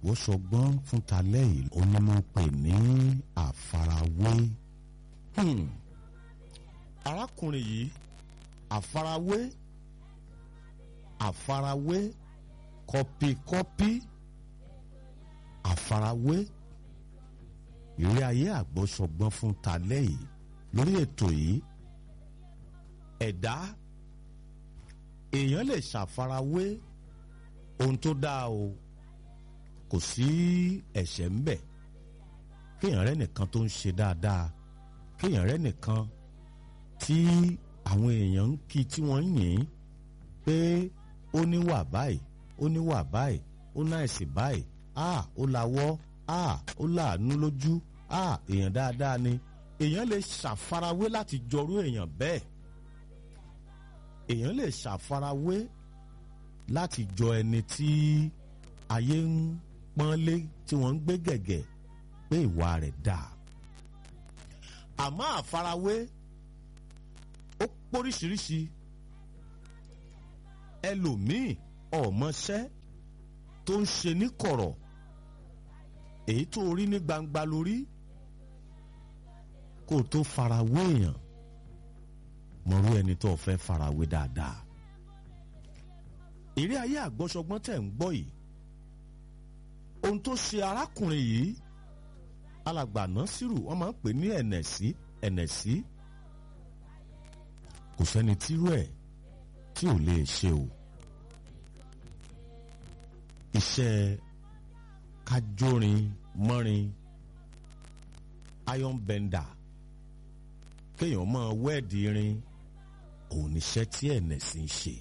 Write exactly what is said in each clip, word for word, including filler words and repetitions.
àgbọ́sọgbọ́n fún talẹ́ yìí ó ní mo pè ní àfarawé. Hmm. arákùnrin yìí àfarawé àfarawé kọpikọpi àfarawé ìrírí ayé àgbọ́sọgbọ́n fún talẹ́ yìí lórí ètò yìí. ẹ̀dá èèyàn lè ṣàfarawé ohun tó dáa o, kò sí ẹ̀ṣẹ̀ ń bẹ kéèyàn rẹ́ nìkan tó ń ṣe dáadáa, kéèyàn rẹ́ nìkan tí àwọn èèyàn ń kí tí wọ́n ń yìn pé ó níwà báyìí ó níwà báyìí ó náìsì báyìí a ó lawọ́ a ó láàánú lójú a èèyàn dáadáa ni. èèyàn lè ṣàfarawé láti jọrú èèyàn bẹ́ẹ̀. èèyàn lè ṣàfarawé láti jọ ẹni tí ayé ń pọ́nlé tí wọ́n ń gbé gẹ̀gẹ̀ pé ìwà rẹ̀ dáa. àmọ́ àfarawé ó póríṣiríṣi. ẹlòmíì ọ̀mọṣẹ́ tó ń ṣe ní kọ̀rọ̀, èyí tó rí ní gbangba lórí kó o tó farawé èèyàn mọ̀rú ẹni tó fẹ́ farawé dáadáa. ìrí ayé àgbọ́sọgbọ́n tẹ̀ ń gbọ́ yìí, ohun tó ṣe arákùnrin yìí alàgbà Násírù wọ́n máa ń pè ní ẹ̀nẹ̀sí ẹ̀nẹ̀sí. kò sẹ́ni tírú ẹ̀ tí ò lè ṣe o. iṣẹ́ kájórin mọ́rin iron bender kéèyàn máa wẹ́ẹ̀dì irin òun níṣẹ́ tí ẹ̀nẹ̀sí ń ṣe.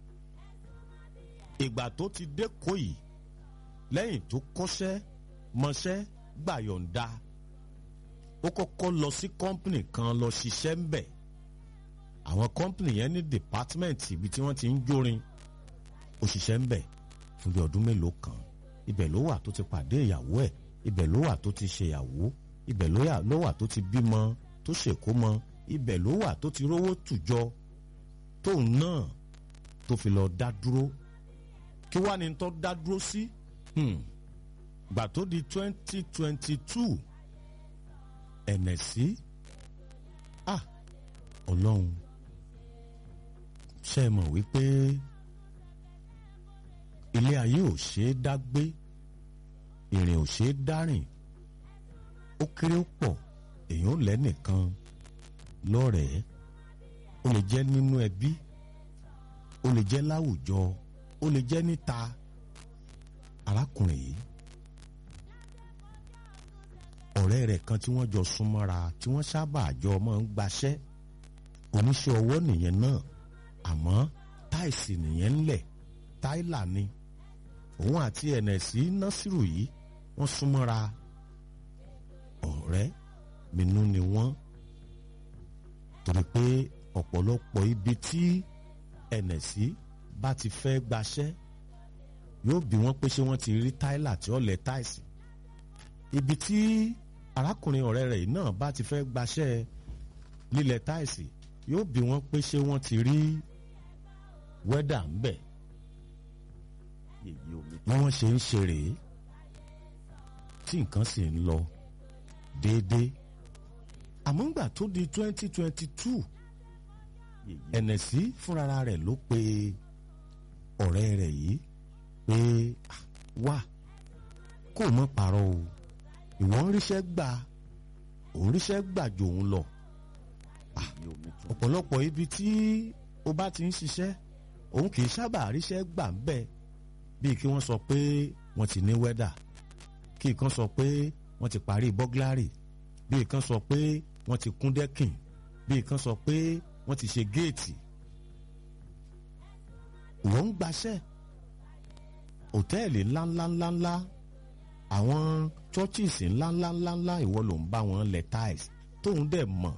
ìgbà tó ti dẹ́kọ̀ yìí lẹ́yìn tó kọ́ṣẹ́ mọṣẹ́ gbàyọ̀ǹda, ó kọ́kọ́ lọ sí kọ́ńpìnì kan lọ ṣiṣẹ́ ń bẹ̀. àwọn kọ́ńpìnì yẹn ní dìpátímẹ̀ǹtì ibi tí wọ́n ti ń jórin. ó ṣiṣẹ́ ń bẹ̀ fún bí ọdún mélòó kan. ibẹ̀ ló wà tó ti pàdé ìyàwó ẹ̀, ibẹ̀ ló wà tó ti ṣèyàwó, ibẹ̀ ló wà tó ti bímọ tó ṣèkómọ, ibẹ̀ ló wà tó ti rówó tùjọ tóun náà tó fi lọ dá dúró. kí wàá ní tó dá dúró sí? Hmm. gbà tó di twenty twenty two ẹ̀nẹ̀sí ah ọlọ́run ṣe é mọ̀ wípé ilé ayé ò ṣe é dá gbé, ìrìn ò ṣe é dárìn. ó kéré ó pọ̀ èèyàn ò lẹ́nìkan lọ́rẹ̀ẹ́, ó lè jẹ́ nínú ẹbí, ó lè jẹ́ láwùjọ, ó lè jẹ́ níta. arákùnrin yìí ọ̀rẹ́ rẹ̀ kan tí wọ́n jọ súnmọ́ra tí wọ́n sábà jọ máa ń gbaṣẹ́, oníṣẹ́ ọwọ́ nìyẹn náà, àmọ́ táìsì nìyẹn ńlẹ̀, táìlà ni. òun àti ẹ̀nẹ̀sí Násírù yìí wọ́n súnmọ́ra, ọ̀rẹ́ mínú ni wọ́n. torí pé ọ̀pọ̀lọpọ̀ ibi tí ẹ̀nẹ̀sí bá ti fẹ́ gbaṣẹ́ yóò bi wọ́n pé ṣé wọ́n ti rí táìlà tí ó lẹ̀ táìsì. ibi tí arákùnrin ọ̀rẹ́ rẹ̀ yìí náà bá ti fẹ́ gbaṣẹ́ lílẹ̀ táìsì yóò bi wọ́n pé ṣé wọ́n ti rí wẹ́dà ń bẹ̀. bí wọ́n ṣe ń ṣe rèé tí nǹkan sì ń lọ déédéé. àmọ́ ńgbà tó di twenty twenty two ẹ̀nẹ̀sí fúnra rẹ̀ ló pe ọ̀rẹ́ rẹ̀ yìí pé wá kó o mọ̀ pààrọ̀ o, ìwọ ń ríṣẹ́ gbà òun ríṣẹ́ gbà jò òun lọ. ọ̀pọ̀lọpọ̀ ibi tí o bá ti ń ṣiṣẹ́ òun kì í sábà ríṣẹ́ gbà ń bẹ̀, bíi kí wọ́n sọ pé wọ́n ti ní wẹ́dà, kí kan sọ pé wọ́n ti parí bọ́gláàrì, bíi kan sọ pé wọ́n ti kún dẹ́kìn, bíi kan sọ pé wọ́n ti ṣe géètì. wọ́n ń gbaṣẹ́ hòtẹ́ẹ̀lì ńláńláńláńlá, àwọn churches ńláńláńláńlá, ìwọ ló ń bá wọn lẹ̀ tiles tóun dẹ̀ mọ̀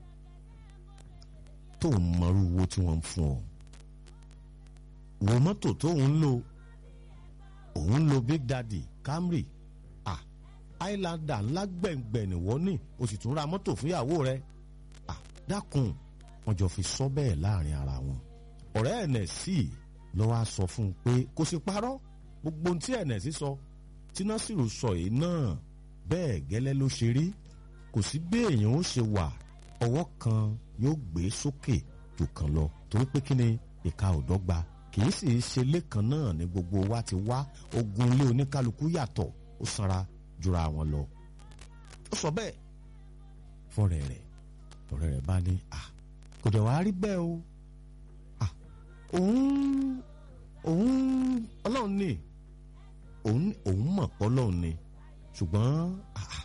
tóun mọ̀rú owó tí wọ́n ń fún ọ. wo mọ́tò tóun ń lò, òun ń lo Big Daddy Camry, ah Highlander ńlá gbẹ̀ngbẹ̀ nìwọ ní, o sì tún ra mọ́tò fún ìyàwó rẹ̀. ah dákun wọ́n jọ fi sọ bẹ́ẹ̀ láàrin ara wọn. ọ̀rẹ́ ẹ̀nẹ̀sí ló wá sọ fún un pé kò sí parọ́, gbogbo ohun tí ẹ̀nẹ̀sí sọ tí Násírù sọ yìí náà bẹ́ẹ̀ gẹ́lẹ́ ló ṣe rí. Kò sí bí èèyàn ó ṣe wà ọwọ́ kan yóò gbé sókè jù kan lọ torí pé kí ni ìka ò dọ́gba. Kì í sì ṣe lẹ́kan náà ni gbogbo wa ti wá. Ogun ilé oníkálukú yàtọ̀, ó sanra jura wọn lọ. Ó sọ bẹ́ẹ̀ fọ́rẹ́ rẹ̀. Ọ̀rẹ́ rẹ̀ bá ní à kò dẹ̀ wá rí bẹ́ẹ̀ o. À òun òun ọlọ́run ni òun òun mọ̀ pé ọlọ́run ni ṣùgbọ́n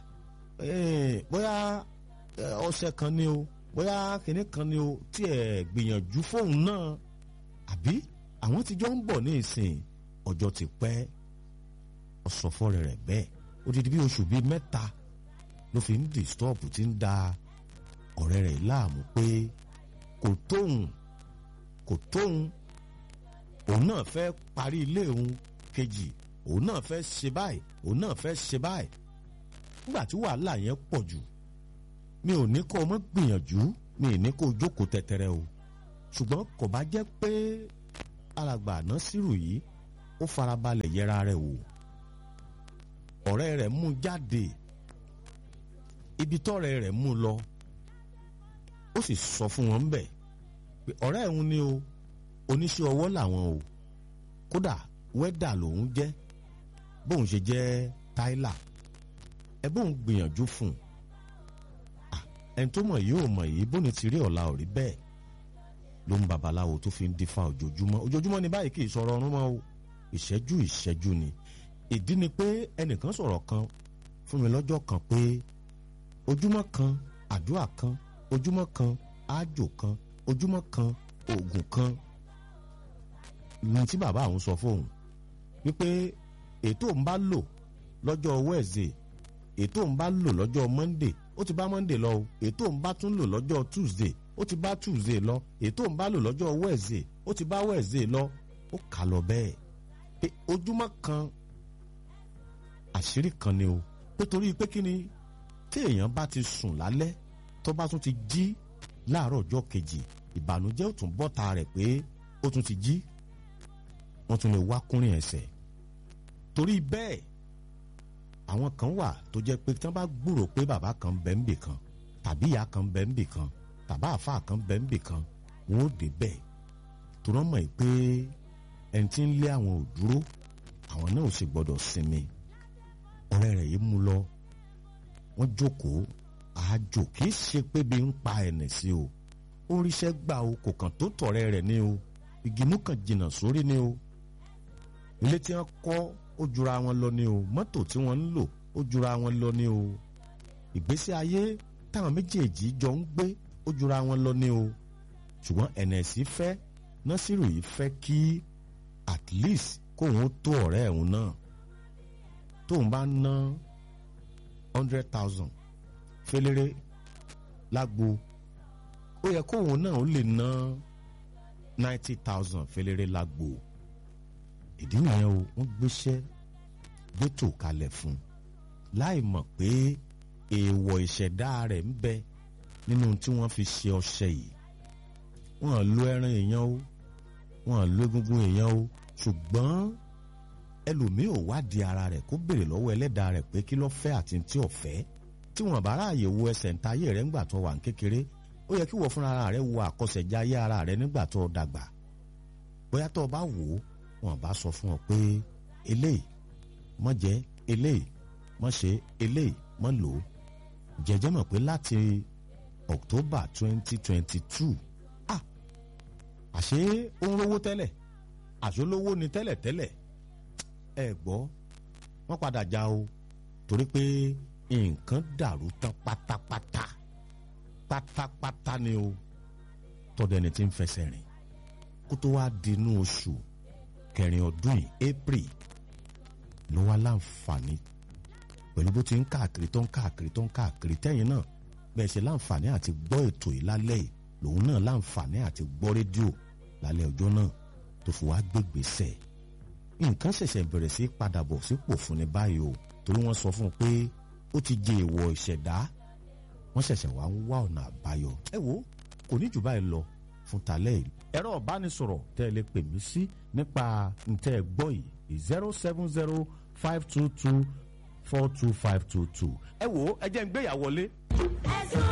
bóyá ọṣẹ kan ni o bóyá kìnní kan ni o tí ẹ gbìyànjú fóun náà àbí àwọn tí jọ ń bọ̀ ní ìsìn ọjọ́ ti pẹ́. Ọ̀sọ̀fọ́rẹ́ rẹ̀ bẹ́ẹ̀ ó ti di bí oṣù bíi mẹ́ta ló fi ń disturb tí ń da ọ̀rẹ́ rẹ̀ láàmú pé kò tóun kò tóun òun náà fẹ́ parí ilé òun kejì òun náà fẹ́ ṣe báyìí òun náà fẹ́ ṣe báyìí. Nígbà tí wàhálà yẹn pọ̀ jù mi ò ní kó o mọ́ gbìyànjú mi ò ní kó o jókòó tẹ̀tẹ̀rẹ̀ o ṣùgbọ́n kò bá jẹ́ pé alàgbà Násírù yìí ó farabalẹ̀ yẹra rẹ̀ wò. Ọ̀rẹ́ rẹ̀ mú jáde ibi tọ́rẹ́ rẹ̀ mú lọ ó sì sọ fún wọn bẹ́ẹ̀ pé ọ̀rẹ́ òun ni o oníṣẹ́ ọwọ́ làwọn o kódà wẹ́dà lòun jẹ́ bóun ṣe jẹ́ táìlà ẹ bóun gbìyànjú fún un. Ẹni tó mọ̀ yìí ò mọ̀ yìí bóni ti rí ọ̀la ò rí bẹ́ẹ̀ ló ń babaláwo tó fi ń dífá ojoojúmọ́ ojoojúmọ́ ni báyìí kì í sọ̀rọ̀ ọ̀run mọ́ o ìṣẹ́jú ìṣẹ́jú ni. Ìdí ni pé ẹnìkan sọ̀rọ̀ kan fún mi lọ́jọ́ kan pé ojúmọ́ kan àdúrà kan ojúmọ́ kan àjò kan ojúmọ́ kan oògùn kan ní tí bàbá àwọn sọ fóun wípé ètò ń bá lò lọ́jọ́ Wednesday ètò ń bá lò lọ́jọ́ Monday ó ti bá Monday lọ o ètò ń bá tún lò lọ́jọ́ Tuesday ó ti bá Tuesday lọ ètò ń bá lò lọ́jọ́ Wednesday ó ti bá Wednesday lọ ó kà lọ bẹ́ẹ̀ pé ojúmọ́ kan àṣírí kan ni o pé torí pé kí ni tí èèyàn bá ti sùn lálẹ́ tó bá tún ti jí láàárọ̀ ọjọ́ kejì ìbànújẹ́ ò tún bọ́ta rẹ̀ pé ó tún ti jí wọ́n tún lè wá kúnrin ẹsẹ̀. Torí bẹ́ẹ̀ àwọn kan wà tó jẹ́ pé tí wọ́n bá gbúrò pé bàbá kan bẹ́ ń bì kan tàbí ìyá kan bẹ́ ń bì kan tàbí àáfàá kan bẹ́ ń bì kan wọ́n ó dé bẹ́ẹ̀ tó rán mọ̀ pé ẹni tí ń lé àwọn ò dúró àwọn náà ò sì gbọ́dọ̀ sinmi. Ọ̀rẹ́ rẹ̀ yìí mú lọ wọ́n jókòó àjò kì í ṣe pé bí ń pa ẹ̀nì sí o ó ríṣẹ́ gbà o kò kàn tó tọ̀rẹ́ rẹ̀ ní o ìgìmú kan jìnnà sórí ní o ilé tí wọ́n kọ́ ó jura wọn lọ ní o mọ́tò tí wọ́n ń lò ó jura wọn lọ ní o ìgbésí ayé táwọn méjèèjì jọ ń gbé ó jura wọn lọ ní o ṣùgbọ́n ẹ̀nẹ̀sì fẹ́ Násírù yìí fẹ́ kí at least kóun tó ọ̀rẹ́ ẹ̀hún náà tóun bá ná hundred thousand fẹ́lẹ́rẹ́ lágbo ó yẹ kóun náà ó lè ná ninety thousand fẹ́lẹ́rẹ́ lágbo. Ìdí nìyẹn o wọ́n gbéṣẹ́ gbétò kalẹ̀ fún un láì mọ̀ pé èèwọ̀ ìṣẹ̀dá rẹ̀ ń bẹ nínú tí wọ́n fi ṣe ọṣẹ yìí. Wọ́n lo ẹran èèyàn o wọ́n lo egungun èèyàn o ṣùgbọ́n ẹlòmíì ò wádìí ara rẹ̀ kó béèrè lọ́wọ́ ẹlẹ́dàá rẹ̀ pé kí ló fẹ́ àti tí ò fẹ́. Tí wọ́n bá ráàyè wo ẹsẹ̀ ń ta ayé rẹ̀ ńgbà tó wà ń kékeré ó yẹ kí wọ́n fúnra rẹ̀ wo àkọsẹ̀jáyé ara rẹ̀ nígbà tó dàgbà. Bóyá tó o bá wò ó wọ́n bá sọ fún ọ pé eléyìí mọ́ jẹ́ eléyìí mọ́ ṣe eléyìí mọ́ lò ó. Jẹ́jẹ́ mọ̀ pé láti October twenty twenty two ah àṣé ó ń rówó tẹ́lẹ̀ àṣólówó ni tẹ́lẹ̀ tẹ́lẹ̀ ẹ gbọ́ wọ́n padà já o torí pé nǹkan dàrú tán pátápátá pátápátá ni o tọ́dẹ̀ni tí ń fẹsẹ̀ rìn kó tó wá dinú oṣù kẹrin ọdún yìí April ló wá láǹfààní pẹ̀lú bó ti ń káàkiri tó ń káàkiri tó ń káàkiri tẹ́yìn náà bẹ́ẹ̀ ṣe láǹfààní àti gbọ́ ètò yìí lálẹ́ yìí lòun náà láǹfààní àti gbọ́ rédíò lálẹ́ ọjọ́ náà tó fi wá gbégbèsè nǹkan ṣẹ̀ṣẹ̀ bẹ̀rẹ̀ sí padà bọ̀ sípò fún ni báyìí o torí wọ́n sọ fún un pé ó ti jẹ èèwọ̀ ìṣẹ̀dá wọ́n ṣẹ̀ṣẹ̀ wá ń wá ọ̀nà àbáyọ. Ẹ wo kò ní jù báyìí lọ fún talẹ́ yìí. Ẹ̀rọ ìbánisọ̀rọ̀ tẹ́ ẹ lè pè mí sí nípa ntẹ́ ẹ gbọ́ yìí zero seven zero five two two four two five two two. ẹ wo ẹ jẹ́ ń gbéyàwó lé.